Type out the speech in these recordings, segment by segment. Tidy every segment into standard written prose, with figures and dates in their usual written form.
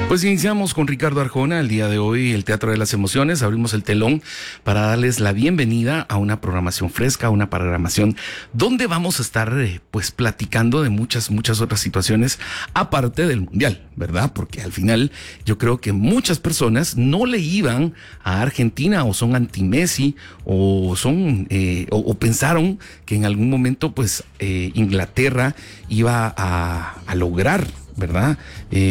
Pues iniciamos con Ricardo Arjona el día de hoy, el Teatro de las Emociones. Abrimos el telón para darles la bienvenida a una programación fresca, una programación donde vamos a estar pues platicando de muchas otras situaciones aparte del Mundial, ¿verdad? Porque al final yo creo que muchas personas no le iban a Argentina o son anti-Messi o son o pensaron que en algún momento pues Inglaterra iba a lograr, ¿verdad?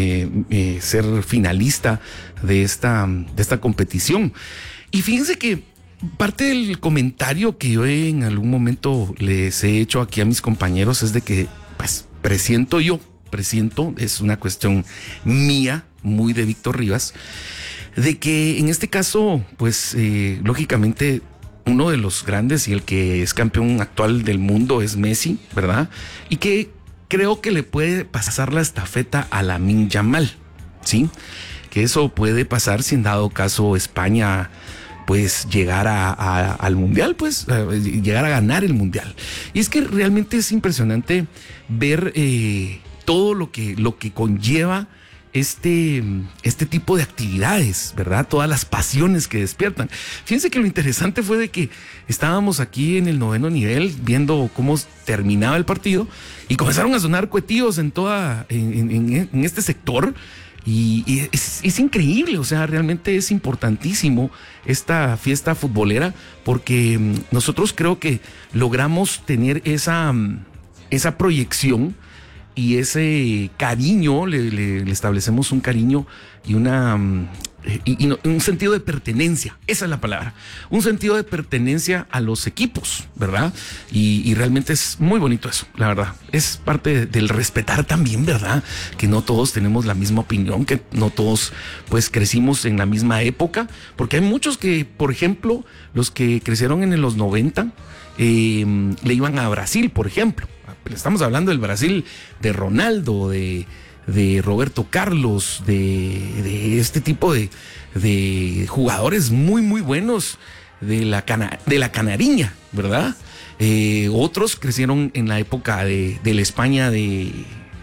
Ser finalista de esta competición. Y fíjense que parte del comentario que yo en algún momento les he hecho aquí a mis compañeros es de que, pues, presiento, es una cuestión mía, muy de Víctor Rivas, de que en este caso, pues, lógicamente, uno de los grandes y el que es campeón actual del mundo es Messi, ¿verdad? Y que creo que le puede pasar la estafeta a Lamine Yamal, ¿sí? Que eso puede pasar si en dado caso España pues llegar al Mundial, pues llegar a ganar el Mundial. Y es que realmente es impresionante ver todo lo que conlleva este tipo de actividades, ¿verdad? Todas las pasiones que despiertan. Fíjense que lo interesante fue de que estábamos aquí en el 9º nivel viendo cómo terminaba el partido y comenzaron a sonar cuetillos en este sector y es increíble, o sea, realmente es importantísimo esta fiesta futbolera porque nosotros creo que logramos tener esa proyección y ese cariño, le establecemos un cariño y un sentido de pertenencia, esa es la palabra, un sentido de pertenencia a los equipos, ¿verdad? Y realmente es muy bonito eso, la verdad. Es parte del respetar también, ¿verdad? Que no todos tenemos la misma opinión, que no todos pues crecimos en la misma época, porque hay muchos que, por ejemplo, los que crecieron en los 90, le iban a Brasil, por ejemplo. Estamos hablando del Brasil de Ronaldo, de Roberto Carlos, de este tipo de jugadores muy, muy buenos de la Canariña, ¿verdad? Otros crecieron en la época de la España de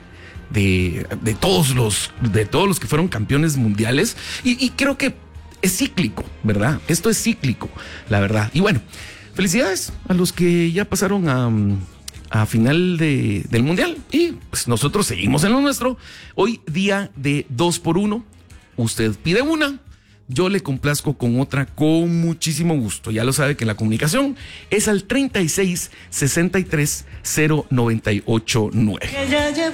todos los que fueron campeones mundiales y creo que es cíclico, ¿verdad? Esto es cíclico, la verdad. Y bueno, felicidades a los que ya pasaron a final del Mundial y pues nosotros seguimos en lo nuestro. Hoy día de 2x1, usted pide una, yo le complazco con otra con muchísimo gusto. Ya lo sabe que la comunicación es al 36 63 098 9.